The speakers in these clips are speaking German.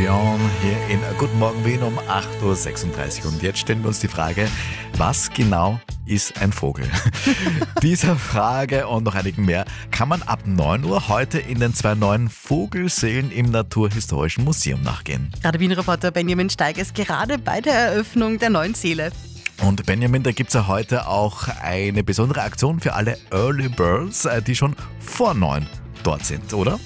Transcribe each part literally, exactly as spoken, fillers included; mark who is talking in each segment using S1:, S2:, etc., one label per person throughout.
S1: Dion hier in Guten Morgen Wien um acht Uhr sechsunddreißig. Und jetzt stellen wir uns die Frage, was genau ist ein Vogel? Dieser Frage und noch einigen mehr kann man ab neun Uhr heute in den zwei neuen Vogelseelen im Naturhistorischen Museum nachgehen.
S2: Radio Wien-Reporter Benjamin Steiger ist gerade bei der Eröffnung der neuen Seele.
S1: Und Benjamin, da gibt es ja heute auch eine besondere Aktion für alle Early Birds, die schon vor neun dort sind, oder?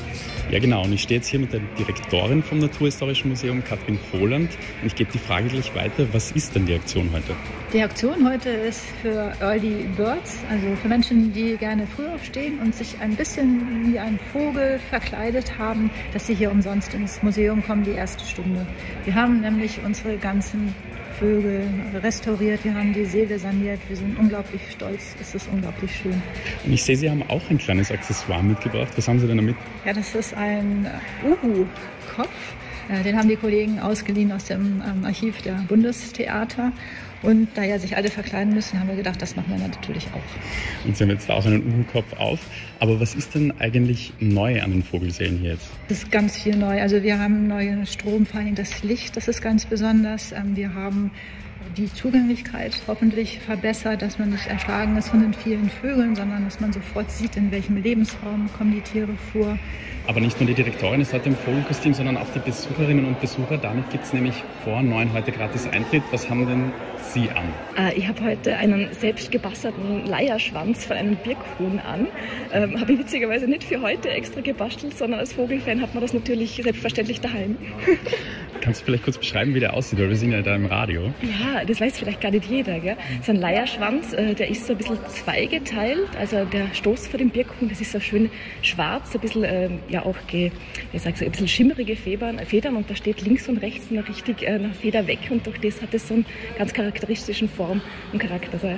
S3: Ja genau, und ich stehe jetzt hier mit der Direktorin vom Naturhistorischen Museum, Katrin Vohland, und ich gebe die Frage gleich weiter, was ist denn die Aktion heute?
S4: Die Aktion heute ist für Early Birds, also für Menschen, die gerne früh aufstehen und sich ein bisschen wie ein Vogel verkleidet haben, dass sie hier umsonst ins Museum kommen, die erste Stunde. Wir haben nämlich unsere ganzen Vögel restauriert, wir haben die Seele saniert, wir sind unglaublich stolz, es ist unglaublich schön.
S3: Und ich sehe, Sie haben auch ein kleines Accessoire mitgebracht. Was haben Sie denn damit?
S4: Ja, das ist ein Uhu-Kopf. Den haben die Kollegen ausgeliehen aus dem Archiv der Bundestheater. Und da ja sich alle verkleiden müssen, haben wir gedacht, das machen wir natürlich auch.
S3: Und Sie haben jetzt auch einen Uhu-Kopf auf. Aber was ist denn eigentlich neu an den Vogelseelen hier jetzt?
S4: Es ist ganz viel neu. Also wir haben neuen Strom, vor allem das Licht, das ist ganz besonders. Wir haben die Zugänglichkeit hoffentlich verbessert, dass man nicht erschlagen ist von den vielen Vögeln, sondern dass man sofort sieht, in welchem Lebensraum kommen die Tiere vor.
S3: Aber nicht nur die Direktorin ist heute im Vogelkostüm, sondern auch die Besucherinnen und Besucher. Damit gibt es nämlich vor neun heute gratis Eintritt. Was haben denn Sie an?
S5: Äh, ich habe heute einen selbst gebastelten Leierschwanz von einem Birkhuhn an. Ähm, habe ich witzigerweise nicht für heute extra gebastelt, sondern als Vogelfan hat man das natürlich selbstverständlich daheim.
S3: Kannst du vielleicht kurz beschreiben, wie der aussieht? Weil wir sind ja da im Radio.
S5: Ja, das weiß vielleicht gar nicht jeder. Gell? So ein Leierschwanz, äh, der ist so ein bisschen zweigeteilt. Also der Stoß von dem Birkhuhn, das ist so schön schwarz, ein bisschen, äh, ja auch, ge, ich sag so, ein bisschen schimmerige Federn, Federn und da steht links und rechts noch richtig äh, eine Feder weg und durch das hat es so einen ganz charakteristischen Form und Charakter. So, ja.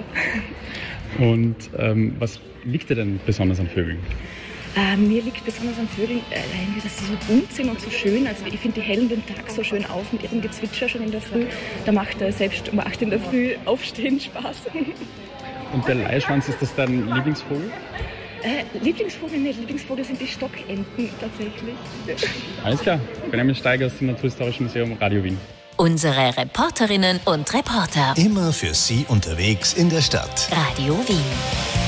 S3: Und ähm, was liegt dir denn besonders an Vögeln?
S5: Äh, mir liegt besonders an Vögeln, äh, dass sie so bunt sind und so schön. Also ich finde, die hellen den Tag so schön auf mit ihrem Gezwitscher schon in der Früh. Da macht äh, selbst um acht in der Früh Aufstehen Spaß.
S3: Und der Leierschwanz, ist das dein Lieblingsvogel?
S5: Äh, Lieblingsvogel nicht. Lieblingsvogel sind die Stockenten tatsächlich.
S3: Alles klar. Benjamin Steiger aus dem Naturhistorischen Museum, Radio Wien.
S6: Unsere Reporterinnen und Reporter.
S7: Immer für Sie unterwegs in der Stadt.
S6: Radio Wien.